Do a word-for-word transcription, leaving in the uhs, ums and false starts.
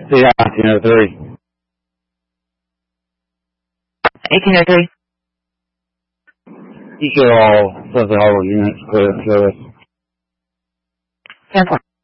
Yeah, eighteen oh three. eighteen oh three. You show all Sunset Harbor units clear service. ten four.